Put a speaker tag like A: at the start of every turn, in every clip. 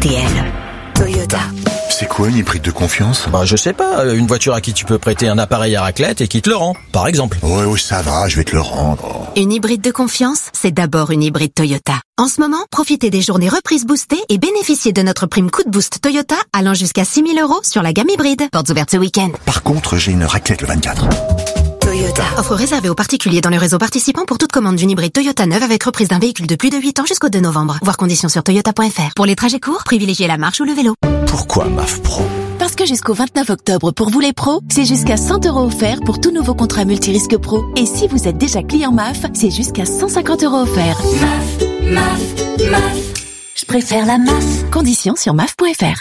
A: RTL. Toyota.
B: C'est quoi une hybride de confiance ?
C: Je sais pas, une voiture à qui tu peux prêter un appareil à raclette et qui te le rend, par exemple.
B: Ouais, ça va, je vais te le rendre.
A: Une hybride de confiance, c'est d'abord une hybride Toyota. En ce moment, profitez des journées reprises boostées et bénéficiez de notre prime coup de boost Toyota allant jusqu'à 6 000 € sur la gamme hybride. Portes ouvertes ce week-end.
B: Par contre, j'ai une raclette le 24.
A: Toyota. Offre réservée aux particuliers dans le réseau participant pour toute commande d'une hybride Toyota neuve avec reprise d'un véhicule de plus de 8 ans jusqu'au 2 novembre. Voir conditions sur toyota.fr. Pour les trajets courts, privilégiez la marche ou le vélo.
B: Pourquoi MAF Pro ?
D: Parce que jusqu'au 29 octobre, pour vous les pros, c'est jusqu'à 100 € offerts pour tout nouveau contrat multirisque pro. Et si vous êtes déjà client MAF, c'est jusqu'à 150 € offerts. MAF. Je préfère la MAF. Conditions sur MAF.fr.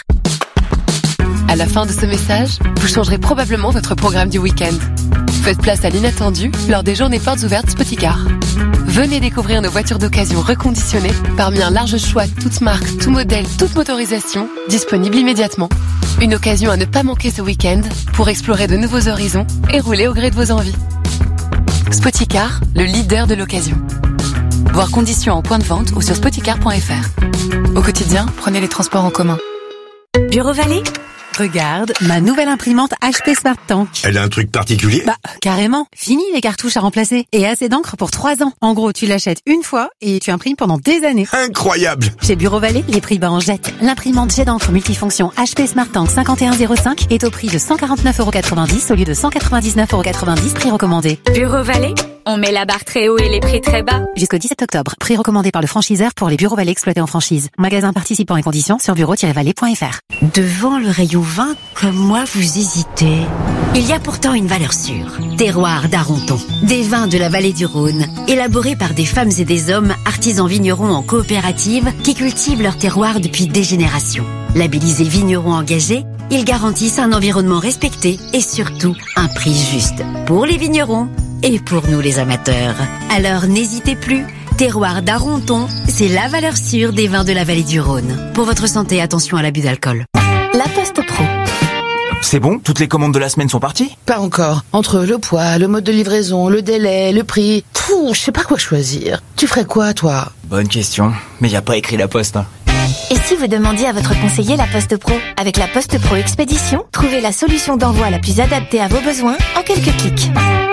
E: À la fin de ce message, vous changerez probablement votre programme du week-end. Faites place à l'inattendu lors des journées portes ouvertes Spoticar. Venez découvrir nos voitures d'occasion reconditionnées parmi un large choix, toutes marques, tout modèle, toute motorisation, disponibles immédiatement. Une occasion à ne pas manquer ce week-end pour explorer de nouveaux horizons et rouler au gré de vos envies. Spoticar, le leader de l'occasion. Voir conditions en point de vente ou sur spoticar.fr. Au quotidien, prenez les transports en commun.
A: Bureau Vallée.
F: Regarde, ma nouvelle imprimante HP Smart Tank.
B: Elle a un truc particulier ?
F: Carrément. Fini les cartouches à remplacer. Et assez d'encre pour 3 ans. En gros, tu l'achètes une fois et tu imprimes pendant des années.
B: Incroyable !
F: Chez Bureau Vallée, les prix bas en jette. L'imprimante jet d'encre multifonction HP Smart Tank 5105 est au prix de 149,90 € au lieu de 199,90 €, prix recommandé.
G: Bureau Vallée, on met la barre très haut et les prix très bas.
F: Jusqu'au 17 octobre. Prix recommandé par le franchiseur pour les Bureaux Vallée exploités en franchise. Magasin participant et conditions sur bureau-vallée.fr.
A: Devant le rayon vin, comme moi, vous hésitez. Il y a pourtant une valeur sûre. Terroir d'Aronton. Des vins de la vallée du Rhône. Élaborés par des femmes et des hommes, artisans vignerons en coopérative, qui cultivent leur terroir depuis des générations. Labellisés vignerons engagés, ils garantissent un environnement respecté et surtout un prix juste. Pour les vignerons et pour nous les amateurs. Alors n'hésitez plus. Terroir d'Aronton, c'est la valeur sûre des vins de la vallée du Rhône. Pour votre santé, attention à l'abus d'alcool.
D: La Poste Pro.
H: C'est bon ? Toutes les commandes de la semaine sont parties ?
I: Pas encore. Entre le poids, le mode de livraison, le délai, le prix... je sais pas quoi choisir. Tu ferais quoi, toi ?
H: Bonne question. Mais y a pas écrit la Poste.
D: Et si vous demandiez à votre conseiller la Poste Pro ? Avec la Poste Pro Expédition, trouvez la solution d'envoi la plus adaptée à vos besoins en quelques clics.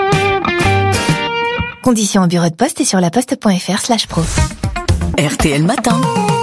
D: Conditions au bureau de poste et sur laposte.fr/pro.
F: RTL Matin.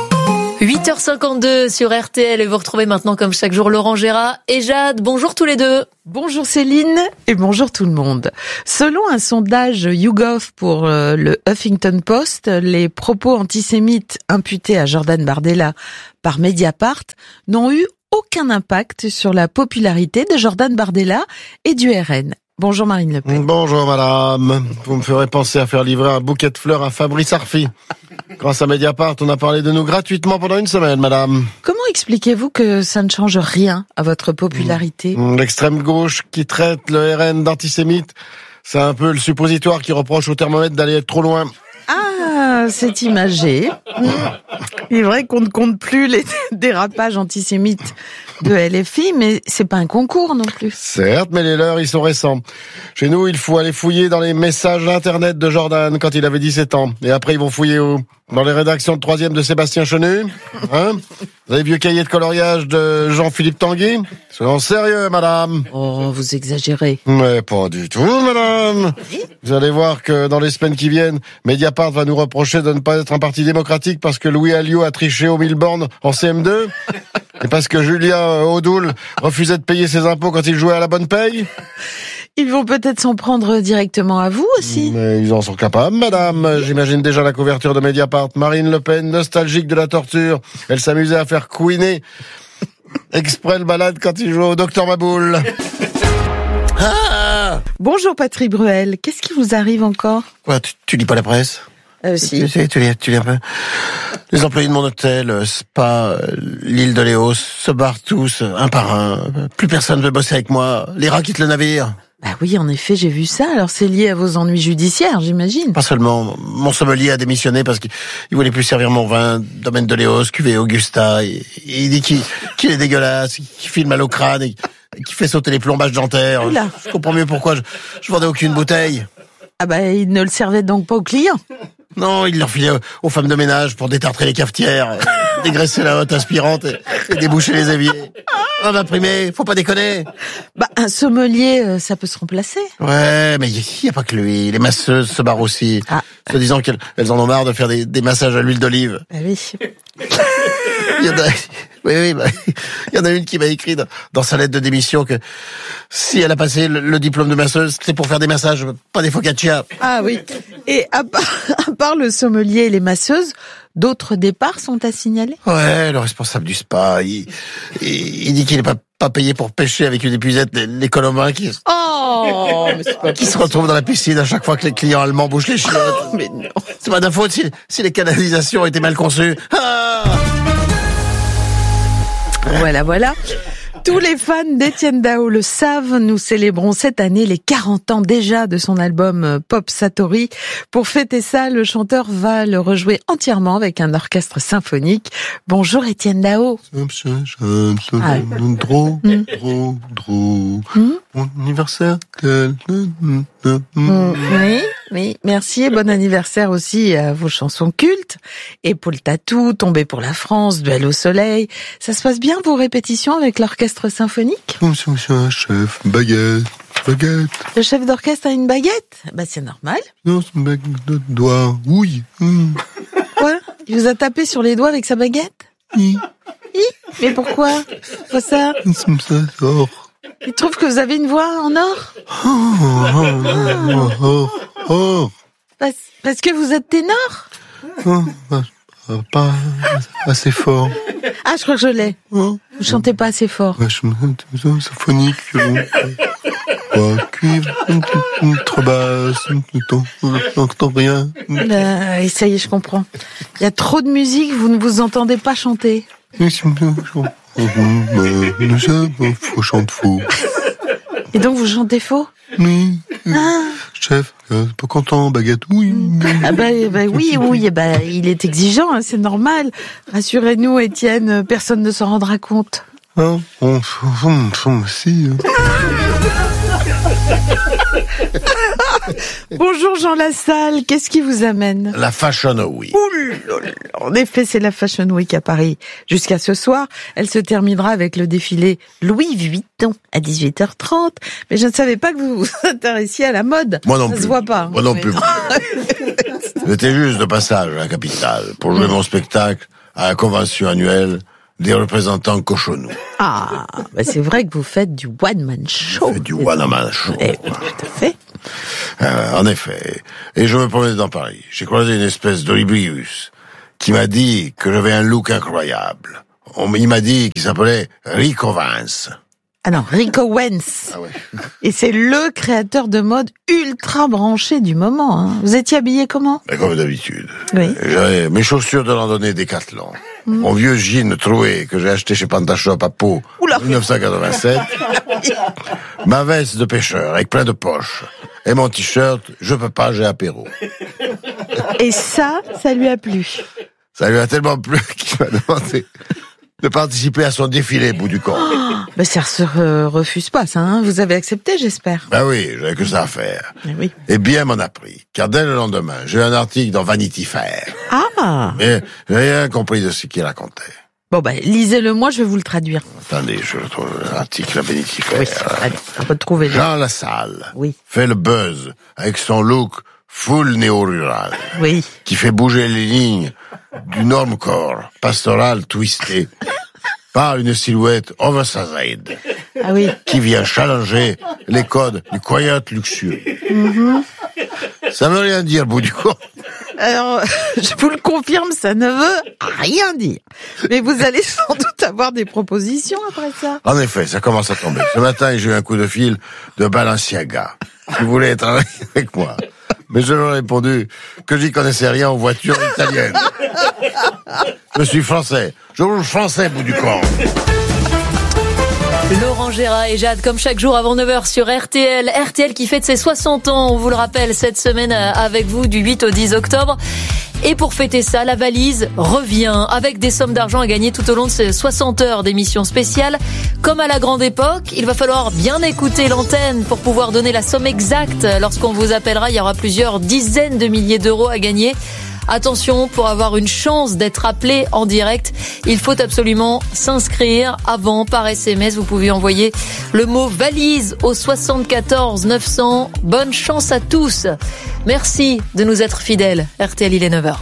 J: 8h52 sur RTL et vous retrouvez maintenant comme chaque jour Laurent Gérard et Jade. Bonjour tous les deux.
I: Bonjour Céline et bonjour tout le monde. Selon un sondage YouGov pour le Huffington Post, les propos antisémites imputés à Jordan Bardella par Mediapart n'ont eu aucun impact sur la popularité de Jordan Bardella et du RN. Bonjour Marine Le Pen.
K: Bonjour madame. Vous me ferez penser à faire livrer un bouquet de fleurs à Fabrice Arfi. Grâce à Mediapart, on a parlé de nous gratuitement pendant une semaine, madame.
I: Comment expliquez-vous que ça ne change rien à votre popularité ?
K: L'extrême gauche qui traite le RN d'antisémite, c'est un peu le suppositoire qui reproche au thermomètre d'aller trop loin.
I: Ah, c'est imagé. Il est vrai qu'on ne compte plus les dérapages antisémites de LFI, mais c'est pas un concours non plus.
K: Certes, mais les leurs, ils sont récents. Chez nous, il faut aller fouiller dans les messages internet de Jordan quand il avait 17 ans. Et après, ils vont fouiller où ? Dans les rédactions de 3e de Sébastien Chenu ? Hein ? Dans les vieux cahiers de coloriage de Jean-Philippe Tanguy ? Soyons sérieux, madame.
I: Oh, vous exagérez.
K: Mais pas du tout, madame. Vous allez voir que dans les semaines qui viennent, Mediapart va nous reprocher de ne pas être un parti démocratique parce que Louis Alliot a triché au Milborn en CM2 et parce que Julien Audoul refusait de payer ses impôts quand il jouait à la bonne paye.
I: Ils vont peut-être s'en prendre directement à vous aussi.
K: Mais ils en sont capables, madame. J'imagine déjà la couverture de Mediapart. Marine Le Pen, nostalgique de la torture. Elle s'amusait à faire couiner exprès le malade quand il jouait au Docteur Maboul.
I: Ah Bonjour Patrick Bruel. Qu'est-ce qui vous arrive encore ?
K: Quoi, tu lis pas la presse ?
I: Si.
K: Tu lis un peu. Les employés de mon hôtel, Spa, l'île de Léos, se barrent tous, un par un. Plus personne veut bosser avec moi. Les rats quittent le navire.
I: Bah oui, en effet, j'ai vu ça. Alors c'est lié à vos ennuis judiciaires, j'imagine.
K: Pas seulement. Mon sommelier a démissionné parce qu'il voulait plus servir mon vin, domaine de Léos, cuvée Augusta. Et il dit qu'il est dégueulasse, qu'il file mal au crâne et qu'il fait sauter les plombages dentaires.
I: Oula.
K: Je comprends mieux pourquoi je vendais aucune bouteille.
I: Ah bah, il ne le servait donc pas aux clients.
K: Non, il leur filait aux femmes de ménage pour détartrer les cafetières, dégraisser la hotte aspirante et déboucher les éviers. On va primer, faut pas déconner.
I: Bah, un sommelier, ça peut se remplacer.
K: Ouais, mais il y a pas que lui. Les masseuses se barrent aussi. Se disant qu'elles en ont marre de faire des massages à l'huile d'olive.
I: Ah oui.
K: Il y en a une qui m'a écrit dans sa lettre de démission que si elle a passé le diplôme de masseuse, c'est pour faire des massages, pas des focaccia.
I: Ah oui. Et à part le sommelier et les masseuses, d'autres départs sont à signaler?
K: Ouais, le responsable du spa, il dit qu'il n'est pas payé pour pêcher avec une épuisette les colombins qui se retrouvent dans la piscine à chaque fois que les clients allemands bouchent les chiottes.
I: Mais non.
K: C'est pas de faute si les canalisations étaient mal conçues.
I: Voilà. Tous les fans d'Étienne Dao le savent, nous célébrons cette année les 40 ans déjà de son album Pop Satori. Pour fêter ça, le chanteur va le rejouer entièrement avec un orchestre symphonique. Bonjour Étienne Dao.
K: Mon anniversaire.
I: Oui, merci et bon anniversaire aussi à vos chansons cultes. Épaule Tatou, Tombé pour la France, Duel au soleil. Ça se passe bien vos répétitions avec l'orchestre symphonique?
K: Chef, baguette.
I: Le chef d'orchestre a une baguette? Bah c'est normal.
K: Non, c'est une baguette de doigt. Oui.
I: Quoi? Il vous a tapé sur les doigts avec sa baguette?
K: Oui.
I: Mais pourquoi? Pourquoi ça?
K: Ça sort.
I: Il trouve que vous avez une voix en or? Parce que vous êtes ténor?
K: Pas assez fort.
I: Ah, je crois que je l'ai. Vous chantez pas assez fort.
K: Je chante symphonique. Cuivre, trop basse, n'entends rien.
I: Et ça y est, je comprends. Il y a trop de musique, vous ne vous entendez pas chanter.
K: Faut chanter faux.
I: Et donc vous chantez faux?
K: Oui. Chef, pas content, baguette, oui.
I: Oui, il est exigeant, hein, c'est normal. Rassurez-nous, Étienne, personne ne s'en rendra compte.
K: Si.
I: Bonjour Jean Lassalle, qu'est-ce qui vous amène?
K: La Fashion Week.
I: En effet, c'est la Fashion Week à Paris. Jusqu'à ce soir, elle se terminera avec le défilé Louis Vuitton à 18h30. Mais je ne savais pas que vous vous intéressiez à la mode.
K: Moi non
I: plus.
K: Ça
I: se voit pas.
K: Moi non plus. J'étais juste de passage à la capitale pour jouer mon spectacle à la convention annuelle des représentants cochonnous.
I: Ah, c'est vrai que vous faites du one-man show.
K: Je fais du one-man show.
I: Tout à fait.
K: En effet. Et je me promenais dans Paris. J'ai croisé une espèce d'olibrius qui m'a dit que j'avais un look incroyable. Il m'a dit qu'il s'appelait Rico Vance.
I: Ah non, Rico Wens.
K: Ah ouais.
I: Et c'est le créateur de mode ultra branché du moment. Hein. Vous étiez habillé comment?
K: Comme d'habitude.
I: Oui.
K: J'avais mes chaussures de randonnée Décathlon. Mon vieux jean troué que j'ai acheté chez Pantashop à Pau en 1987. Ma veste de pêcheur avec plein de poches. Et mon t-shirt, je peux pas, j'ai apéro.
I: Et ça lui a plu.
K: Ça lui a tellement plu qu'il m'a demandé de participer à son défilé bout du compte.
I: Mais ça se refuse pas, ça, hein. Vous avez accepté, j'espère.
K: Ben oui, j'avais que ça à faire.
I: Oui.
K: Et bien m'en a pris, car dès le lendemain, j'ai eu un article dans Vanity Fair.
I: Ah.
K: Mais j'ai rien compris de ce qu'il racontait.
I: Bon, lisez-le moi, je vais vous le traduire.
K: Attendez, je retrouve l'article à Vanity Fair.
I: Oui, allez, on peut trouver.
K: Jean Lassalle
I: Oui.
K: fait le buzz avec son look full néo-rural.
I: Oui.
K: Qui fait bouger les lignes du normcore pastoral twisté par une silhouette oversized.
I: Ah oui.
K: Qui vient challenger les codes du quiet luxueux. Ça veut rien dire, bout du compte.
I: Alors, je vous le confirme, ça ne veut rien dire. Mais vous allez sans doute avoir des propositions après ça.
K: En effet, ça commence à tomber. Ce matin, j'ai eu un coup de fil de Balenciaga, qui voulait travailler avec moi. Mais je leur ai répondu que j'y connaissais rien aux voitures italiennes. Je suis français. Je roule français, bout du compte.
J: Laurent Gérard et Jade, comme chaque jour avant 9h sur RTL. RTL qui fête ses 60 ans, on vous le rappelle, cette semaine avec vous du 8 au 10 octobre. Et pour fêter ça, la valise revient avec des sommes d'argent à gagner tout au long de ces 60 heures d'émission spéciale. Comme à la grande époque, il va falloir bien écouter l'antenne pour pouvoir donner la somme exacte. Lorsqu'on vous appellera, il y aura plusieurs dizaines de milliers d'euros à gagner. Attention, pour avoir une chance d'être appelé en direct, il faut absolument s'inscrire avant par SMS. Vous pouvez envoyer le mot valise au 74 900. Bonne chance à tous. Merci de nous être fidèles. RTL, il est 9h.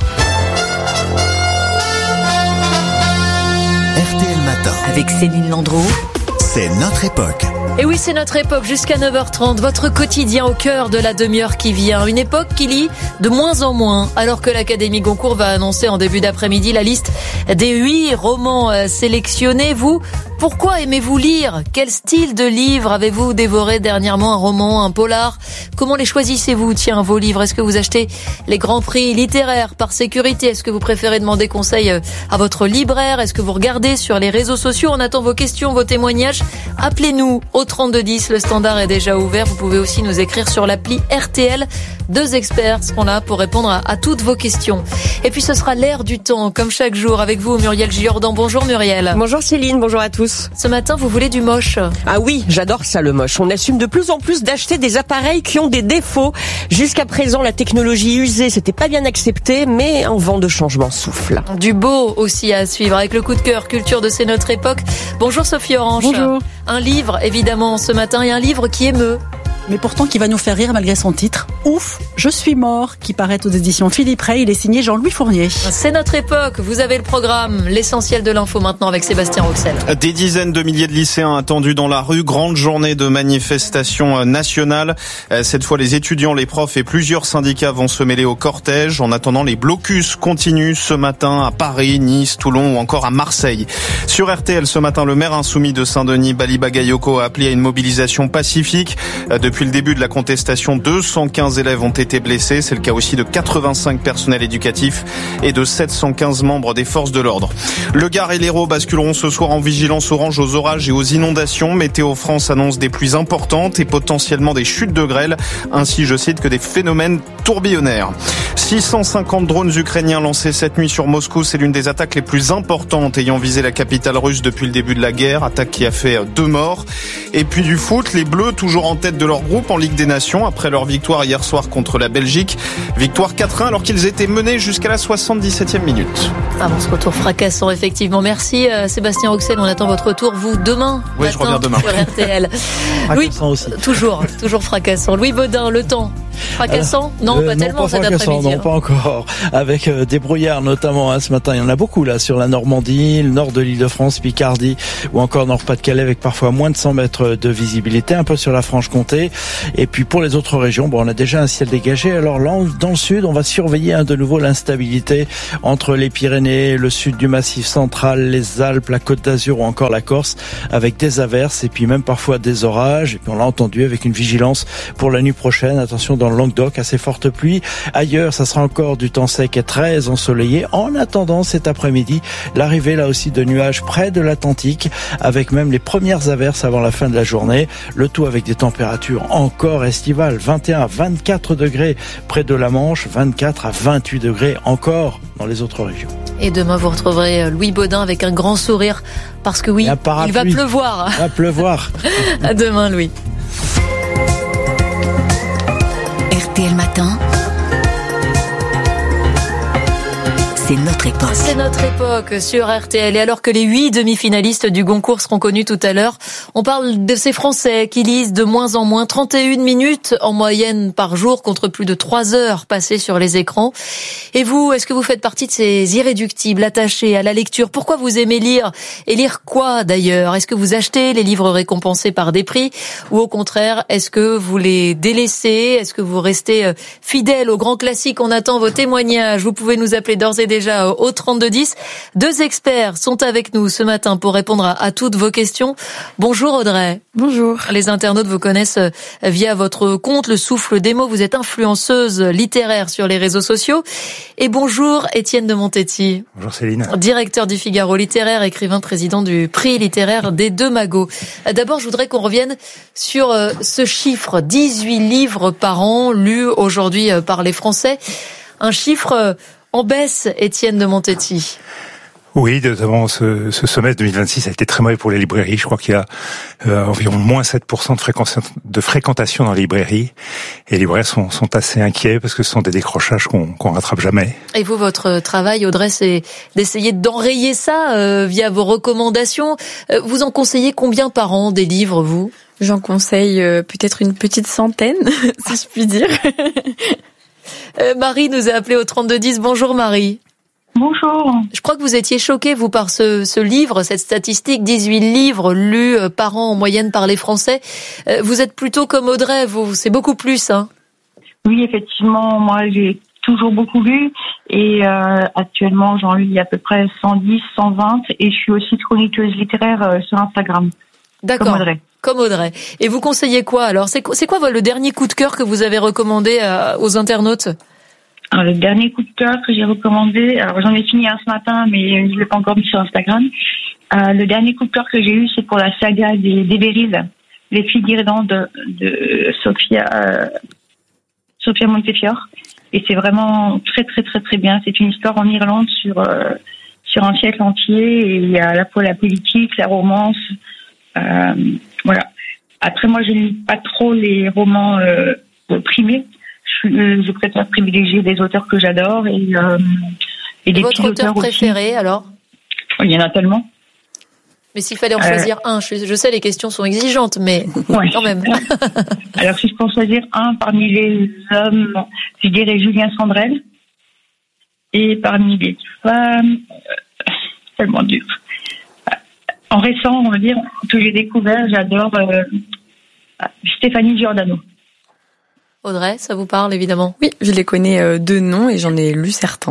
B: RTL Matin.
A: Avec Céline Landreau.
B: C'est notre époque.
J: Et oui, c'est notre époque jusqu'à 9h30, votre quotidien au cœur de la demi-heure qui vient. Une époque qui lit de moins en moins, alors que l'Académie Goncourt va annoncer en début d'après-midi la liste des 8 romans sélectionnés. Vous, pourquoi aimez-vous lire? Quel style de livre avez-vous dévoré dernièrement? Un roman, un polar? Comment les choisissez-vous, tiens, vos livres? Est-ce que vous achetez les grands prix littéraires par sécurité? Est-ce que vous préférez demander conseil à votre libraire? Est-ce que vous regardez sur les réseaux sociaux? On attend vos questions, vos témoignages. Appelez-nous au 3210, le standard est déjà ouvert. Vous pouvez aussi nous écrire sur l'appli RTL. 2 experts seront là pour répondre à toutes vos questions. Et puis ce sera l'air du temps, comme chaque jour, avec vous, Muriel Jordan. Bonjour Muriel.
L: Bonjour Céline, bonjour à tous.
J: Ce matin, vous voulez du moche?
L: Ah oui, j'adore ça le moche. On assume de plus en plus d'acheter des appareils qui ont des défauts. Jusqu'à présent, la technologie usée, c'était pas bien accepté, mais un vent de changement souffle.
J: Du beau aussi à suivre, avec le coup de cœur culture de C'est notre époque. Bonjour Sophie Orange.
M: Bonjour.
J: Un livre, évidemment, ce matin, et un livre qui émeut.
M: Mais pourtant qui va nous faire rire malgré son titre. Ouf, je suis mort, qui paraît aux éditions Philippe Rey. Il est signé Jean-Louis Fournier.
J: C'est notre époque. Vous avez le programme, l'essentiel de l'info maintenant avec Sébastien Roxel.
N: Des dizaines de milliers de lycéens attendus dans la rue. Grande journée de manifestation nationale. Cette fois, les étudiants, les profs et plusieurs syndicats vont se mêler au cortège. En attendant, les blocus continuent ce matin à Paris, Nice, Toulon ou encore à Marseille. Sur RTL, ce matin, le maire insoumis de Saint-Denis, Bali Bagayoko, a appelé à une mobilisation pacifique. Depuis le début de la contestation, 215 élèves ont été blessés. C'est le cas aussi de 85 personnels éducatifs et de 715 membres des forces de l'ordre. Le Gard et l'Hérault basculeront ce soir en vigilance orange aux orages et aux inondations. Météo France annonce des pluies importantes et potentiellement des chutes de grêle, ainsi, je cite, que des phénomènes tourbillonnaires. 650 drones ukrainiens lancés cette nuit sur Moscou. C'est l'une des attaques les plus importantes ayant visé la capitale russe depuis le début de la guerre. Attaque qui a fait 2 morts. Et puis du foot, les Bleus toujours en tête de leur groupe en Ligue des Nations après leur victoire hier soir contre la Belgique. Victoire 4-1 alors qu'ils étaient menés jusqu'à la 77e minute.
J: Avant ce retour fracassant, effectivement. Merci Sébastien Roxel, on attend votre retour, vous, demain.
N: Oui, je reviens demain.
J: Sur RTL.
C: Fracassant aussi.
J: Toujours fracassant. Louis Baudin, le temps. Fracassant? Non, pas tellement
C: pas
J: cet
C: fracassant,
J: après-midi.
C: non, pas encore. Avec des brouillards notamment ce matin. Il y en a beaucoup là sur la Normandie, le nord de l'Île-de-France, Picardie ou encore Nord-Pas-de-Calais avec parfois moins de 100 mètres de visibilité, un peu sur la Franche-Comté. Et puis pour les autres régions, on a déjà un ciel dégagé. Alors là, dans le sud, on va surveiller de nouveau l'instabilité entre les Pyrénées, le sud du Massif central, les Alpes, la Côte d'Azur ou encore la Corse, avec des averses et puis même parfois des orages. Et puis on l'a entendu avec une vigilance pour la nuit prochaine. Attention dans le Languedoc, assez forte pluie. Ailleurs, ça sera encore du temps sec et très ensoleillé. En attendant cet après-midi, l'arrivée là aussi de nuages près de l'Atlantique, avec même les premières averses avant la fin de la journée. Le tout avec des températures encore estivales, 21 à 24 degrés près de la Manche, 24 à 28 degrés encore dans les autres régions.
J: Et demain, vous retrouverez Louis Baudin avec un grand sourire, parce que oui, il va pleuvoir.
C: Il va pleuvoir.
J: À demain, Louis.
A: RTL Matin. C'est notre époque.
J: C'est notre époque sur RTL. Et alors que les 8 demi-finalistes du Goncourt seront connus tout à l'heure, on parle de ces Français qui lisent de moins en moins, 31 minutes en moyenne par jour contre plus de 3 heures passées sur les écrans. Et vous, est-ce que vous faites partie de ces irréductibles attachés à la lecture? Pourquoi vous aimez lire? Et lire quoi d'ailleurs? Est-ce que vous achetez les livres récompensés par des prix? Ou au contraire, est-ce que vous les délaissez? Est-ce que vous restez fidèle aux grands classiques? On attend vos témoignages. Vous pouvez nous appeler d'ores et déjà déjà au 3210. 2 experts sont avec nous ce matin pour répondre à toutes vos questions. Bonjour Audrey.
O: Bonjour.
J: Les internautes vous connaissent via votre compte Le Souffle des mots. Vous êtes influenceuse littéraire sur les réseaux sociaux. Et bonjour Étienne de Montetti.
P: Bonjour Céline.
J: Directeur du Figaro littéraire, écrivain, président du prix littéraire des Deux Magots. D'abord, je voudrais qu'on revienne sur ce chiffre, 18 livres par an lus aujourd'hui par les Français. Un chiffre en baisse, Étienne de Montetti.
P: Oui, notamment ce semestre 2026 a été très mauvais pour les librairies. Je crois qu'il y a environ moins 7% de fréquentation dans les librairies. Et les libraires sont assez inquiets parce que ce sont des décrochages qu'on rattrape jamais.
J: Et vous, votre travail, Audrey, c'est d'essayer d'enrayer ça via vos recommandations. Vous en conseillez combien par an des livres, vous ?
O: J'en conseille peut-être une petite centaine, si je puis dire.
J: Marie nous a appelé au 3210. Bonjour Marie.
Q: Bonjour.
J: Je crois que vous étiez choquée, vous, par ce livre, cette statistique, 18 livres lus par an en moyenne par les Français. Vous êtes plutôt comme Audrey, vous, c'est beaucoup plus, hein ?
Q: Oui, effectivement, moi j'ai toujours beaucoup lu et actuellement j'en lis à peu près 110, 120 et je suis aussi chroniqueuse littéraire sur Instagram.
J: D'accord. Comme Audrey. Et vous conseillez quoi alors ? C'est quoi le dernier coup de cœur que vous avez recommandé aux internautes ?
Q: Alors, le dernier coup de cœur que j'ai recommandé, alors j'en ai fini un ce matin, mais je l'ai pas encore mis sur Instagram. Le dernier coup de cœur que j'ai eu, c'est pour la saga des Béryl, les filles d'Irlande de Sophia Montefiore. Et c'est vraiment très très très très bien. C'est une histoire en Irlande sur un siècle entier et il y a à la fois la politique, la romance. Voilà. Après, moi, je ne lis pas trop les romans primés. Je préfère privilégier des auteurs que j'adore et des
J: votre auteur préféré, alors ?
Q: Il y en a tellement.
J: Mais s'il fallait en choisir un, je sais, les questions sont exigeantes, mais
Q: ouais.
J: Quand même.
Q: Alors, si je peux en choisir un parmi les hommes, je dirais Julien Sandrel. Et parmi les femmes, tellement dur. En récent, on va dire, que j'ai découvert, j'adore Stéphanie Giordano.
J: Audrey, ça vous parle évidemment ?
O: Oui, je les connais de nom et j'en ai lu certains.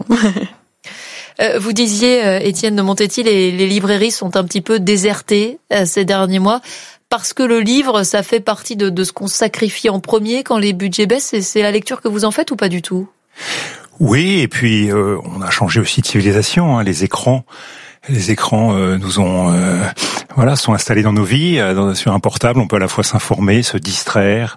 J: Vous disiez, Étienne de Montetti, les librairies sont un petit peu désertées ces derniers mois parce que le livre, ça fait partie de ce qu'on sacrifie en premier quand les budgets baissent. C'est la lecture que vous en faites ou pas du tout ?
P: Oui, et puis on a changé aussi de civilisation. Les écrans nous ont sont installés dans nos vies. Sur un portable, on peut à la fois s'informer, se distraire,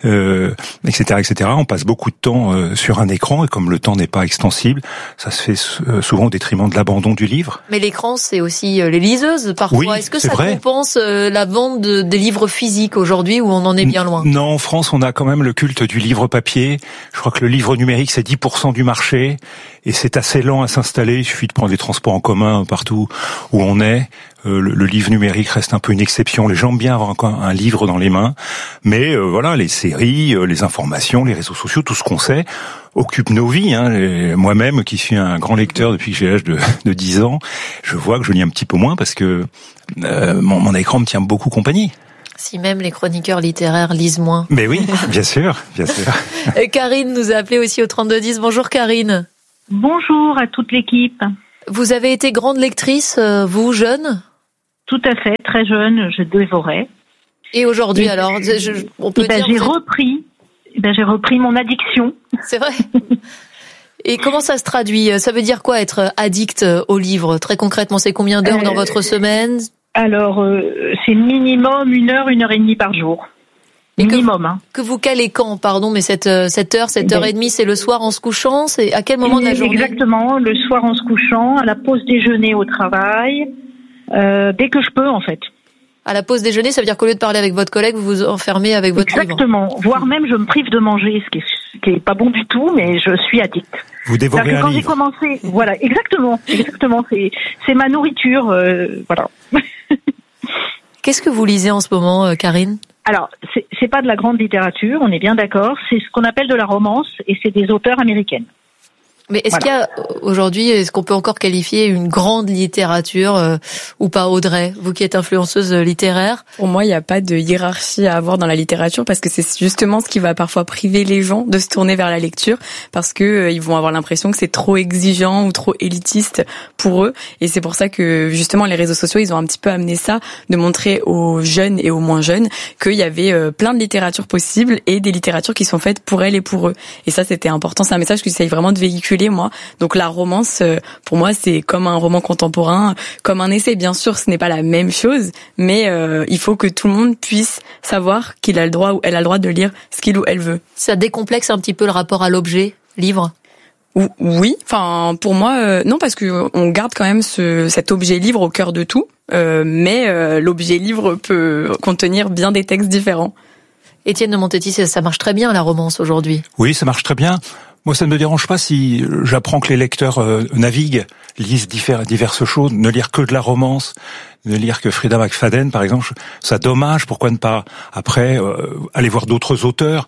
P: etc. On passe beaucoup de temps sur un écran et comme le temps n'est pas extensible, ça se fait souvent au détriment de l'abandon du livre.
J: Mais l'écran, c'est aussi les liseuses parfois.
P: Oui,
J: est-ce que ça compense la vente des livres physiques aujourd'hui où on en est bien loin ?
P: Non, en France, on a quand même le culte du livre papier. Je crois que le livre numérique, c'est 10% du marché et c'est assez lent à s'installer. Il suffit de prendre les transports en commun partout où on est. Le livre numérique reste un peu une exception. Les gens aiment bien avoir encore un livre dans les mains, mais les séries, les informations, les réseaux sociaux, tout ce qu'on sait occupe nos vies. Moi-même, qui suis un grand lecteur depuis que j'ai l'âge de 10 ans, je vois que je lis un petit peu moins parce que mon écran me tient beaucoup compagnie.
J: Si même les chroniqueurs littéraires lisent moins.
P: Mais oui, bien sûr.
J: Karine nous a appelé aussi au 3210. Bonjour Karine.
Q: Bonjour à toute l'équipe.
J: Vous avez été grande lectrice, vous, jeune ?
Q: Tout à fait, très jeune, je dévorais.
J: Et aujourd'hui, alors, on peut dire...
Q: J'ai repris mon addiction.
J: C'est vrai. Et comment ça se traduit ? Ça veut dire quoi être addict au livre ? Très concrètement, c'est combien d'heures dans votre semaine ?
Q: Alors, c'est minimum 1 heure, 1 heure et demie par jour. Minimum.
J: Que vous calez quand, pardon, mais cette heure et demie, c'est le soir en se couchant ? C'est à quel moment de la journée ?
Q: Exactement, le soir en se couchant, à la pause déjeuner au travail, dès que je peux en fait.
J: À la pause déjeuner, ça veut dire qu'au lieu de parler avec votre collègue, vous vous enfermez avec votre livre.
Q: Exactement, voire même je me prive de manger, ce qui est pas bon du tout, mais je suis addict.
P: Vous dévorez un livre.
Q: Quand j'ai commencé, voilà, exactement, c'est ma nourriture, voilà.
J: Qu'est-ce que vous lisez en ce moment, Karine ?
Q: Alors, c'est pas de la grande littérature, on est bien d'accord. C'est ce qu'on appelle de la romance et c'est des auteurs américaines.
J: Mais est-ce qu'il y a aujourd'hui, est-ce qu'on peut encore qualifier une grande littérature ou pas, Audrey, vous qui êtes influenceuse littéraire?
O: Pour moi, il n'y a pas de hiérarchie à avoir dans la littérature parce que c'est justement ce qui va parfois priver les gens de se tourner vers la lecture parce que ils vont avoir l'impression que c'est trop exigeant ou trop élitiste pour eux. Et c'est pour ça que justement les réseaux sociaux, ils ont un petit peu amené ça, de montrer aux jeunes et aux moins jeunes qu'il y avait plein de littératures possibles et des littératures qui sont faites pour elles et pour eux. Et ça, c'était important. C'est un message que j'essaye vraiment de véhiculer, moi. Donc la romance, pour moi, c'est comme un roman contemporain, comme un essai. Bien sûr, ce n'est pas la même chose, mais il faut que tout le monde puisse savoir qu'il a le droit ou elle a le droit de lire ce qu'il ou elle veut.
J: Ça décomplexe un petit peu le rapport à l'objet, livre?
O: Oui, enfin pour moi non, parce que on garde quand même cet objet livre au cœur de tout, mais l'objet livre peut contenir bien des textes différents.
J: Étienne de Montetis, ça marche très bien la romance aujourd'hui.
P: Oui, ça marche très bien. Moi, ça ne me dérange pas si j'apprends que les lecteurs naviguent, lisent diverses choses, ne lire que de la romance, ne lire que Frida McFadden, par exemple. Ça dommage, pourquoi ne pas après aller voir d'autres auteurs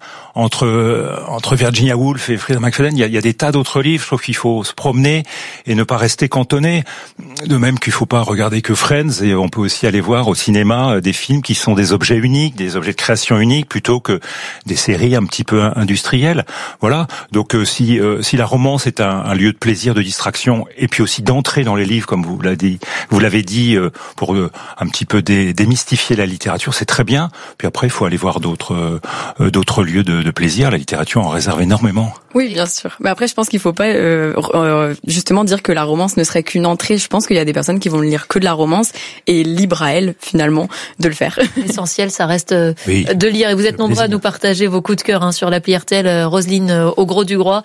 P: entre Virginia Woolf et Frida McFadden. Il y a des tas d'autres livres. Je trouve qu'il faut se promener et ne pas rester cantonné. De même qu'il faut pas regarder que Friends, et on peut aussi aller voir au cinéma des films qui sont des objets uniques, des objets de création unique, plutôt que des séries un petit peu industrielles. Voilà. Donc si la romance est un lieu de plaisir, de distraction, et puis aussi d'entrer dans les livres, comme vous l'avez dit, pour un petit peu démystifier la littérature, c'est très bien. Puis après, il faut aller voir d'autres lieux de plaisir. La littérature en réserve énormément.
O: Oui, bien sûr. Mais après, je pense qu'il faut pas justement dire que la romance ne serait qu'une entrée. Je pense qu'il y a des personnes qui vont ne lire que de la romance et libre à elles, finalement, de le faire.
J: L'essentiel, ça reste de lire. Et vous êtes nombreux à nous partager vos coups de cœur sur l'appli RTL. Roselyne au Gros du Roi,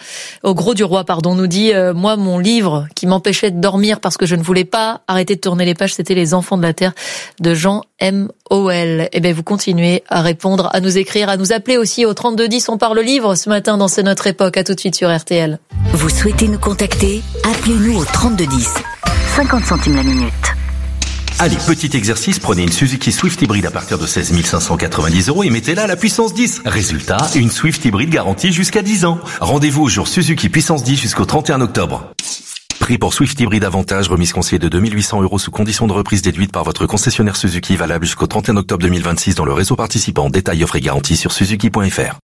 J: nous dit moi, mon livre qui m'empêchait de dormir parce que je ne voulais pas arrêter de tourner les pages, c'était Les Enfants de la Terre de Jean M.O.L. Eh bien, vous continuez à répondre, à nous écrire, à nous appeler aussi au 3210. On parle livre ce matin dans C'est notre époque. À tout de suite sur RTL.
A: Vous souhaitez nous contacter? Appelez-nous au 3210. 50 centimes la minute.
R: Allez, petit exercice, prenez une Suzuki Swift hybride à partir de 16 590 € et mettez-la à la puissance 10. Résultat, une Swift hybride garantie jusqu'à 10 ans. Rendez-vous au jour Suzuki puissance 10 jusqu'au 31 octobre. Prix pour Swift hybride avantage, remise conseillée de 2 800 € sous condition de reprise déduite par votre concessionnaire Suzuki, valable jusqu'au 31 octobre 2026 dans le réseau participant. Détails, offres et garanties sur suzuki.fr.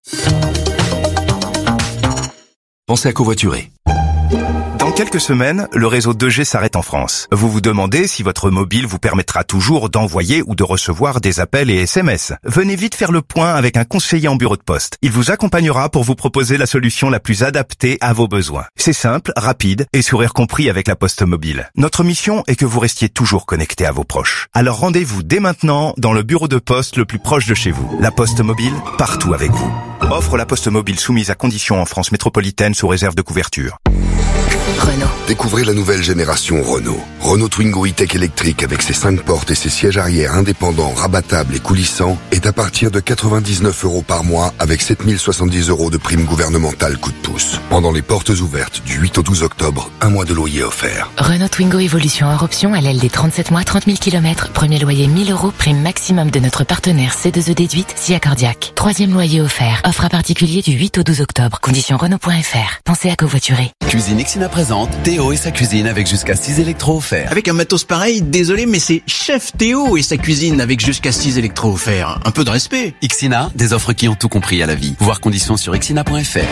R: Pensez à covoiturer.
S: Dans quelques semaines, le réseau 2G s'arrête en France. Vous vous demandez si votre mobile vous permettra toujours d'envoyer ou de recevoir des appels et SMS. Venez vite faire le point avec un conseiller en bureau de poste. Il vous accompagnera pour vous proposer la solution la plus adaptée à vos besoins. C'est simple, rapide et sourire compris avec la Poste Mobile. Notre mission est que vous restiez toujours connecté à vos proches. Alors rendez-vous dès maintenant dans le bureau de poste le plus proche de chez vous. La Poste Mobile, partout avec vous. Offre La Poste Mobile soumise à conditions en France métropolitaine sous réserve de couverture.
T: Renault. Découvrez la nouvelle génération Renault. Renault Twingo E-Tech électrique avec ses 5 portes et ses sièges arrière indépendants, rabattables et coulissants est à partir de 99 € par mois avec 7070 € de prime gouvernementale coup de pouce. Pendant les portes ouvertes du 8 au 12 octobre, un mois de loyer offert.
U: Renault Twingo Evolution hors option à LLD 37 mois, 30 000 km. Premier loyer 1000 €, prime maximum de notre partenaire C2E déduite, SIA Cardiac. Troisième loyer offert. Offre à particulier du 8 au 12 octobre. Conditions Renault.fr. Pensez à covoiturer.
B: Cuisine Ixina présente Théo et sa cuisine avec jusqu'à 6 électros offerts.
V: Avec un matos pareil, désolé, mais c'est Chef Théo et sa cuisine avec jusqu'à 6 électros offerts. Un peu de respect.
B: Ixina, des offres qui ont tout compris à la vie. Voir conditions sur ixina.fr.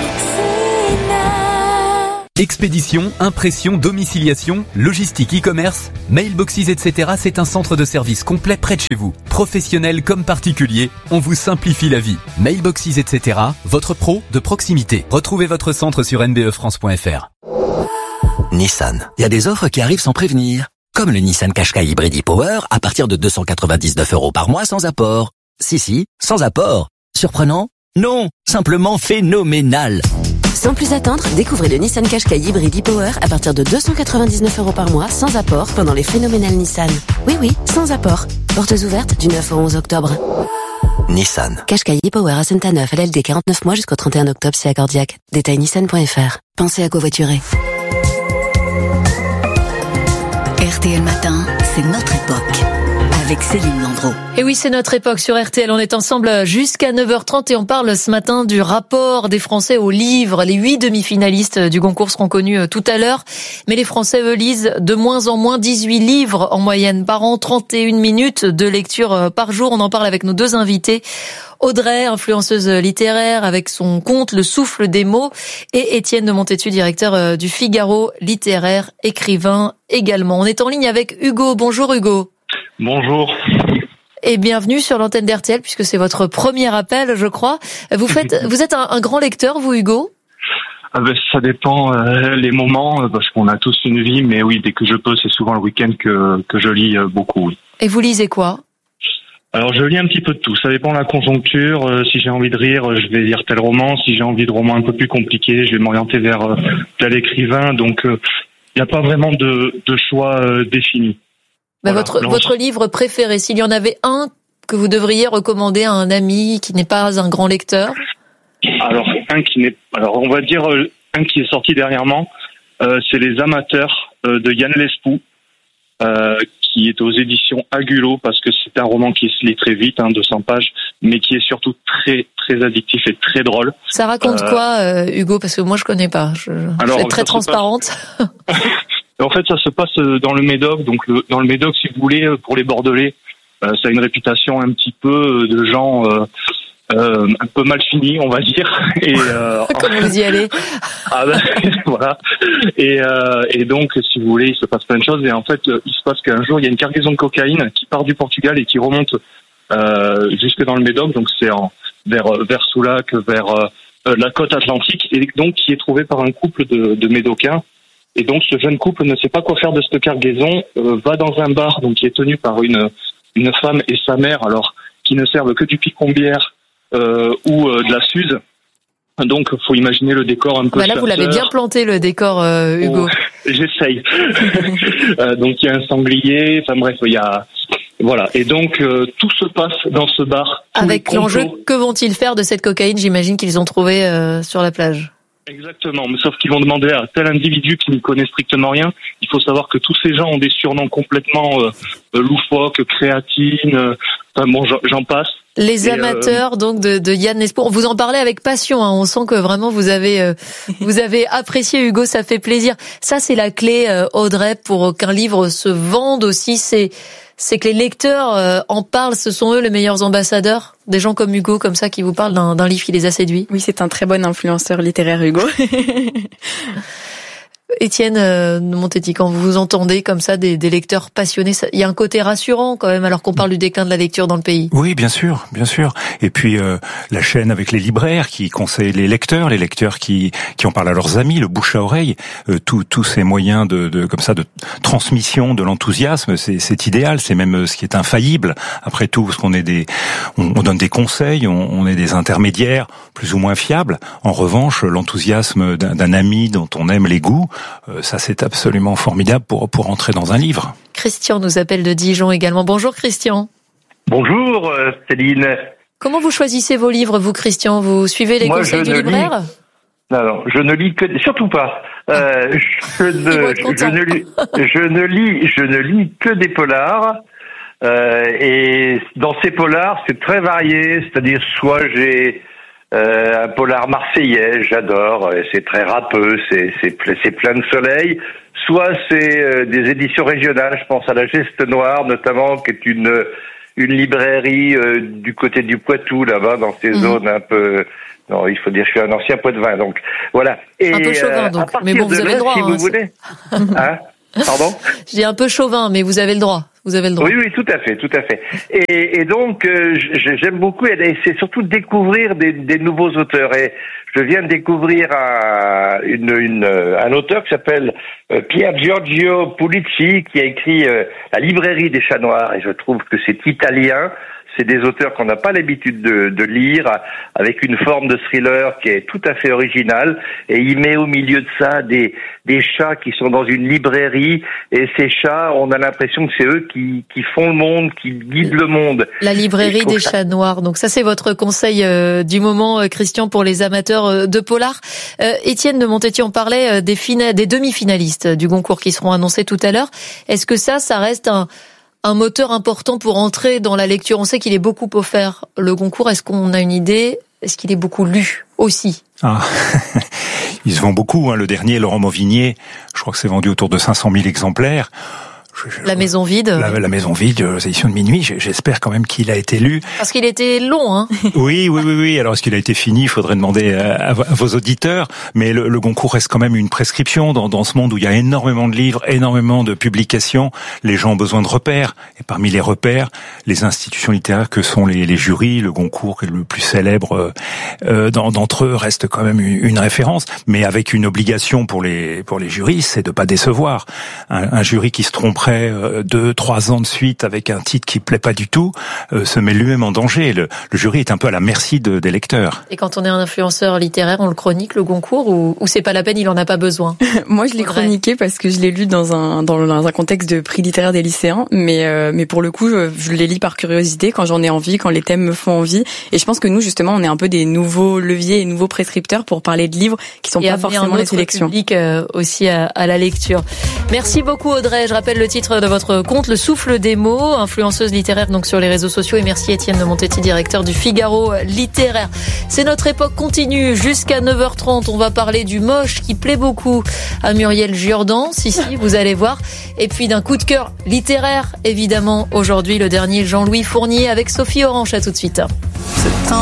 W: Expédition, impression, domiciliation, logistique, e-commerce, mailboxes, etc. C'est un centre de service complet près de chez vous. Professionnels comme particuliers, on vous simplifie la vie. Mailboxes, etc. Votre pro de proximité. Retrouvez votre centre sur nbefrance.fr.
X: Nissan. Il y a des offres qui arrivent sans prévenir. Comme le Nissan Qashqai Hybrid e-Power à partir de 299 € par mois sans apport. Si, sans apport. Surprenant? Non, simplement phénoménal.
Y: Sans plus attendre, découvrez le Nissan Qashqai Hybrid e-Power à partir de 299 € par mois sans apport pendant les phénoménales Nissan. Oui, sans apport. Portes ouvertes du 9 au 11 octobre.
X: Nissan.
Y: Qashqai e-Power à Saint-Aneuf, LLD 49 mois jusqu'au 31 octobre, SIA Cardiac. Détail nissan.fr. Pensez à covoiturer.
A: RTL Matin, c'est notre époque.
D: avec Céline Landreau.
J: Et oui, c'est notre époque sur RTL. On est ensemble jusqu'à 9h30 et on parle ce matin du rapport des Français aux livres. Les 8 demi-finalistes du concours seront connus tout à l'heure. Mais les Français, eux, lisent de moins en moins, 18 livres en moyenne par an, 31 minutes de lecture par jour. On en parle avec nos deux invités. Audrey, influenceuse littéraire avec son conte Le Souffle des mots, et Étienne de Montétu, directeur du Figaro littéraire, écrivain également. On est en ligne avec Hugo. Bonjour Hugo.
E: Bonjour.
J: Et bienvenue sur l'antenne d'RTL puisque c'est votre premier appel, je crois. Vous êtes un grand lecteur, vous Hugo ?
E: Ça dépend les moments, parce qu'on a tous une vie, mais oui, dès que je peux, c'est souvent le week-end que je lis beaucoup. Oui.
J: Et vous lisez quoi ?
E: Alors je lis un petit peu de tout, ça dépend de la conjoncture. Si j'ai envie de rire, je vais lire tel roman. Si j'ai envie de roman un peu plus compliqué, je vais m'orienter vers tel écrivain. Donc il n'y a pas vraiment de choix défini.
J: Voilà. Votre livre préféré, s'il y en avait un que vous devriez recommander à un ami qui n'est pas un grand lecteur ?
E: Alors on va dire un qui est sorti dernièrement, c'est Les Amateurs de Yann Lespoux. Qui est aux éditions Agulot, parce que c'est un roman qui se lit très vite, 200 pages, mais qui est surtout très très addictif et très drôle.
J: Ça raconte quoi, Hugo ? Parce que moi je connais pas. Je suis très transparente.
E: En fait, ça se passe dans le Médoc. Donc dans le Médoc, si vous voulez, pour les Bordelais, ça a une réputation un petit peu de gens un peu mal finis, on va dire. Et
J: comment vous y allez ?
E: Voilà. Et donc, si vous voulez, il se passe plein de choses. Et en fait, il se passe qu'un jour, il y a une cargaison de cocaïne qui part du Portugal et qui remonte jusque dans le Médoc. Donc, c'est vers Soulac, vers la côte atlantique, et donc qui est trouvée par un couple de Médocains. Et donc, ce jeune couple ne sait pas quoi faire de cette cargaison, va dans un bar donc qui est tenu par une femme et sa mère, alors qui ne servent que du picombière ou de la Suze. Donc, faut imaginer le décor un peu.
J: Là, vous l'avez bien planté le décor, Hugo.
E: J'essaye. Donc, il y a un sanglier. Enfin bref, il y a voilà. Et donc, tout se passe dans ce bar.
J: Avec l'enjeu, que vont-ils faire de cette cocaïne ? J'imagine qu'ils ont trouvé sur la plage.
E: Exactement, mais sauf qu'ils vont demander à tel individu qui n'y connaît strictement rien. Il faut savoir que tous ces gens ont des surnoms complètement loufoques, créatine. Enfin bon, j'en passe.
J: Les amateurs donc de Yann Lespoux. Vous en parlez avec passion. On sent que vraiment vous avez apprécié, Hugo. Ça fait plaisir. Ça, c'est la clé, Audrey, pour qu'un livre se vende aussi. C'est que les lecteurs en parlent. Ce sont eux les meilleurs ambassadeurs. Des gens comme Hugo, comme ça, qui vous parlent d'un livre qui les a séduits.
O: Oui, c'est un très bon influenceur littéraire, Hugo.
J: Étienne de Montéti, quand vous entendez comme ça des lecteurs passionnés, il y a un côté rassurant quand même, alors qu'on parle du déclin de la lecture dans le pays.
P: Oui, bien sûr, bien sûr. Et puis la chaîne avec les libraires qui conseillent les lecteurs qui en parlent à leurs amis, le bouche à oreille, tous ces moyens de comme ça de transmission de l'enthousiasme, c'est idéal, c'est même ce qui est infaillible. Après tout, parce qu'on est on donne des conseils, on est des intermédiaires plus ou moins fiables. En revanche, l'enthousiasme d'un ami dont on aime les goûts, ça c'est absolument formidable pour entrer dans un livre.
J: Christian nous appelle de Dijon également. Bonjour Christian.
F: Bonjour Céline.
J: Comment vous choisissez vos livres, vous Christian ? Vous suivez les conseils du libraire ?
F: Non, je ne lis que, surtout pas. Je ne lis que des polars. Et dans ces polars, c'est très varié. C'est-à-dire, soit j'ai un polar marseillais, j'adore, c'est très râpeux, c'est plein de soleil. Soit c'est des éditions régionales, je pense à la Geste Noire notamment, qui est une librairie du côté du Poitou, là-bas, dans ces zones un peu... Non, il faut dire, je suis un ancien Poitevin, donc voilà. Et,
J: un peu chauvin, donc. Mais bon, vous avez le droit.
F: Si vous voulez. Hein? Pardon?
J: Je dis un peu chauvin, mais vous avez le droit. Vous avez le droit.
F: Oui, tout à fait. Et donc, j'aime beaucoup, et c'est surtout découvrir des nouveaux auteurs. Et je viens de découvrir un auteur qui s'appelle Pier Giorgio Pulici, qui a écrit La librairie des chats noirs. Et je trouve que c'est italien. C'est des auteurs qu'on n'a pas l'habitude de lire, avec une forme de thriller qui est tout à fait originale. Et il met au milieu de ça des chats qui sont dans une librairie. Et ces chats, on a l'impression que c'est eux qui font le monde, qui guident le monde.
J: La librairie des chats noirs. Donc ça, c'est votre conseil du moment, Christian, pour les amateurs de polar. Étienne de Montéti, on parlait des demi-finalistes du concours qui seront annoncés tout à l'heure. Est-ce que ça reste un moteur important pour entrer dans la lecture. On sait qu'il est beaucoup offert, le Goncourt. Est-ce qu'on a une idée? Est-ce qu'il est beaucoup lu aussi?
P: Ils se vendent beaucoup. Le dernier, Laurent Mauvigné, je crois que c'est vendu autour de 500 000 exemplaires.
J: La maison vide.
P: La maison vide, l'édition de minuit, j'espère quand même qu'il a été lu.
J: Parce qu'il était long, hein.
P: Oui. Alors, est-ce qu'il a été fini? Il faudrait demander à vos auditeurs. Mais le Goncourt reste quand même une prescription dans ce monde où il y a énormément de livres, énormément de publications. Les gens ont besoin de repères. Et parmi les repères, les institutions littéraires que sont les jurys, le Goncourt, le plus célèbre d'entre eux, reste quand même une référence. Mais avec une obligation pour les jurys, c'est de pas décevoir. Un jury qui se tromperait 2-3 ans de suite avec un titre qui plaît pas du tout, se met lui-même en danger. Le jury est un peu à la merci des lecteurs.
J: Et quand on est un influenceur littéraire, on le chronique, le Goncourt, ou c'est pas la peine, il en a pas besoin?
O: Moi, je l'ai chroniqué parce que je l'ai lu dans un contexte de prix littéraire des lycéens, mais pour le coup, je les lis par curiosité quand j'en ai envie, quand les thèmes me font envie. Et je pense que nous, justement, on est un peu des nouveaux leviers et nouveaux prescripteurs pour parler de livres qui sont pas forcément les sélections.
J: Public aussi à la lecture. Merci beaucoup, Audrey. Je rappelle le titre de votre compte, Le Souffle des mots, influenceuse littéraire donc sur les réseaux sociaux. Et merci Étienne de Montetti, directeur du Figaro littéraire. C'est Notre époque continue jusqu'à 9h30. On va parler du moche qui plaît beaucoup à Muriel Jourdan. Si, vous allez voir. Et puis d'un coup de cœur littéraire, évidemment. Aujourd'hui, le dernier Jean-Louis Fournier avec Sophie Orange. À tout de suite.